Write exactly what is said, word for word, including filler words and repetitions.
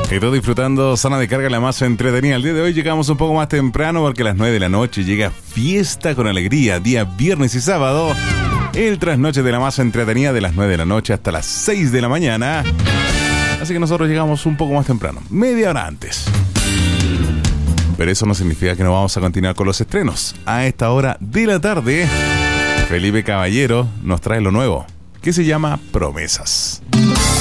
Estoy disfrutando Zona de Carga, la más entretenida. El día de hoy llegamos un poco más temprano porque a las nueve de la noche llega Fiesta con Alegría, día viernes y sábado. El trasnoche de la más entretenida de las nueve de la noche hasta las seis de la mañana. Así que nosotros llegamos un poco más temprano, media hora antes. Pero eso no significa que no vamos a continuar con los estrenos. A esta hora de la tarde, Felipe Caballero nos trae lo nuevo, que se llama Promesas.